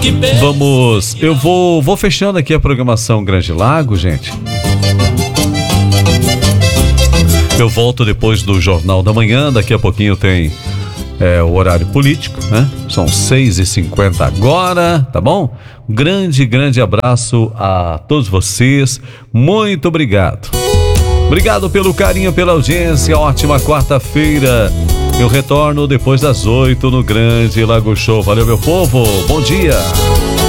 Eu vou fechando aqui a programação Grande Lago, gente. Eu volto depois do Jornal da Manhã. Daqui a pouquinho tem o horário político, né? São 6h50 agora, tá bom? Grande abraço a todos vocês. Muito obrigado. Obrigado pelo carinho, pela audiência. Ótima quarta-feira. Eu retorno depois das 8 no Grande Lago Show. Valeu, meu povo. Bom dia.